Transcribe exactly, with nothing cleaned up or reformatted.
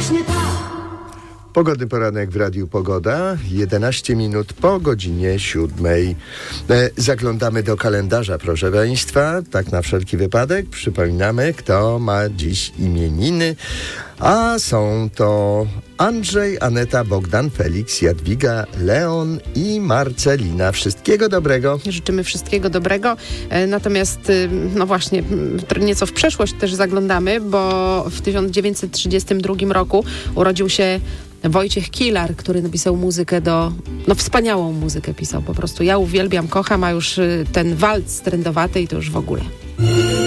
właśnie tak. Pogodny poranek w Radiu Pogoda, jedenaście minut po godzinie siódmej. E, zaglądamy do kalendarza, proszę Państwa, tak na wszelki wypadek. Przypominamy, kto ma dziś imieniny, a są to Andrzej, Aneta, Bogdan, Felix, Jadwiga, Leon i Marcelina. Wszystkiego dobrego. Życzymy wszystkiego dobrego. E, natomiast, y, no właśnie, m, nieco w przeszłość też zaglądamy, bo w tysiąc dziewięćset trzydziestym drugim roku urodził się Wojciech Kilar, który napisał muzykę do... No wspaniałą muzykę pisał po prostu. Ja uwielbiam, kocham, a już y, ten walc trędowaty i to już w ogóle.